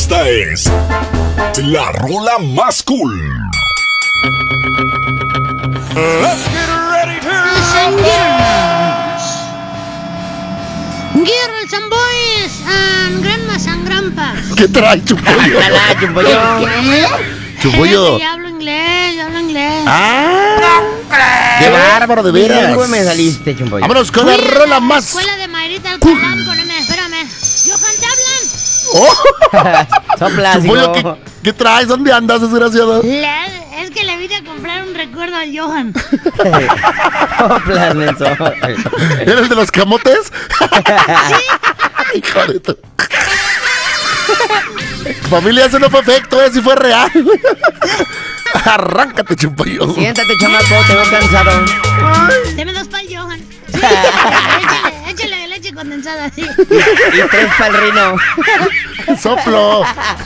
Esta es la rola más cool. Let's get ready to Girls and boys and grandmas and grandpas. ¿Qué trae, Chumpollo? Hola, Chumpollo. Chumpollo. Yo hablo inglés, ¡Ah! ¡Qué bárbaro, de veras! ¿Cómo me saliste, Chumpollo? Vámonos con la rola más. Escuela de Mayrita Alcalán, espérame. Johan, ¿te hablan? ¡Oh! Sopla, Chumpollo, hijo. ¿qué traes? ¿Dónde andas, desgraciado? Es que le vine a comprar un recuerdo al Johan. Sopla, menso. ¿Eres el de los camotes? Sí. Hijo de tu... Familia, eso no fue efecto, si fue real. Arráncate, Chumpollo. Siéntate, chamaco, te veo cansado. Deme 2 para el Johan. Sí, échale leche condensada, sí. Y 3 para el rino. Soplo.